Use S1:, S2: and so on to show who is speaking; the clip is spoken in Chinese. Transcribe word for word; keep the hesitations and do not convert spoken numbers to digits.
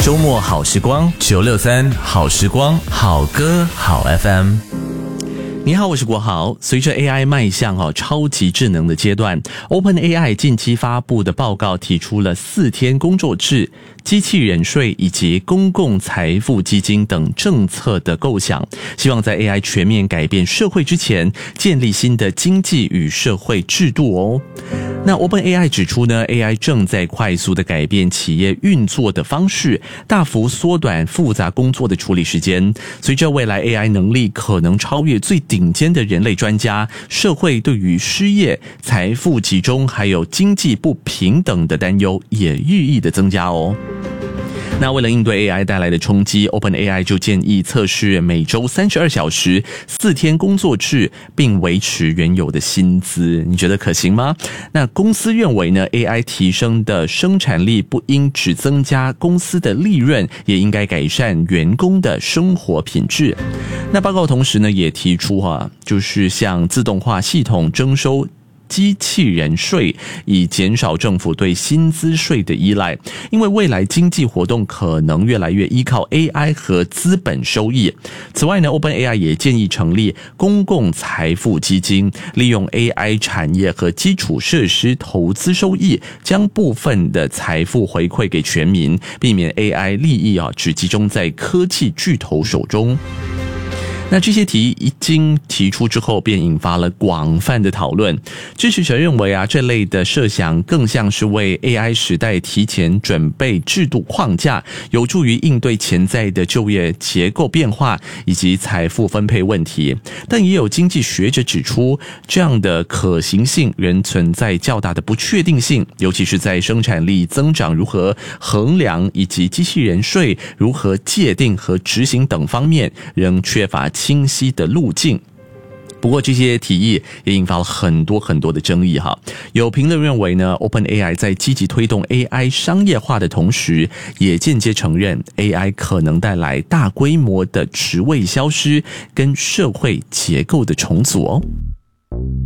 S1: 周末好时光，九六三好时光，好歌好 F M。你好，我是国豪。随着 A I 迈向哦超级智能的阶段 ，OpenAI 近期发布的报告提出了四天工作制、机器人税以及公共财富基金等政策的构想，希望在 A I 全面改变社会之前，建立新的经济与社会制度哦。那 OpenAI 指出呢 ，A I 正在快速的改变企业运作的方式，大幅缩短复杂工作的处理时间。随着未来 A I 能力可能超越最顶尖的人类专家，社会对于失业、财富集中还有经济不平等的担忧也日益的增加哦。那为了应对 A I 带来的冲击 ，OpenAI 就建议测试每周三十二小时、四天工作制，并维持原有的薪资。你觉得可行吗？那公司认为呢 ，A I 提升的生产力不应只增加公司的利润，也应该改善员工的生活品质。那报告同时呢，也提出啊，就是向自动化系统征收机器人税，以减少政府对薪资税的依赖，因为未来经济活动可能越来越依靠 A I 和资本收益。此外呢 ，OpenAI 也建议成立公共财富基金，利用 A I 产业和基础设施投资收益，将部分的财富回馈给全民，避免 A I 利益啊只集中在科技巨头手中。那这些提议一经提出之后，便引发了广泛的讨论。支持者认为啊，这类的设想更像是为 A I 时代提前准备制度框架，有助于应对潜在的就业结构变化以及财富分配问题。但也有经济学者指出，这样的可行性仍存在较大的不确定性，尤其是在生产力增长如何衡量以及机器人税如何界定和执行等方面，仍缺乏清晰的路径。不过这些提议也引发了很多很多的争议哈。有评论认为呢 ，OpenAI 在积极推动 A I 商业化的同时，也间接承认 A I 可能带来大规模的职位消失跟社会结构的重组哦。